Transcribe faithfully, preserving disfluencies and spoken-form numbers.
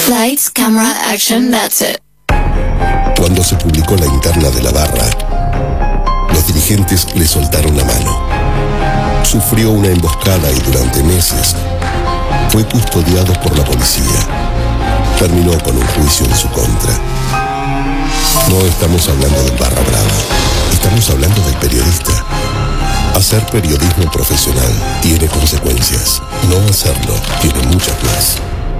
Lights, camera, action, that's it. Cuando se publicó la interna de la barra, los dirigentes le soltaron la mano. Sufrió una emboscada y durante meses fue custodiado por la policía. Terminó con un juicio en su contra. No estamos hablando del barra brava, estamos hablando del periodista. Hacer periodismo profesional tiene consecuencias. No hacerlo tiene muchas más.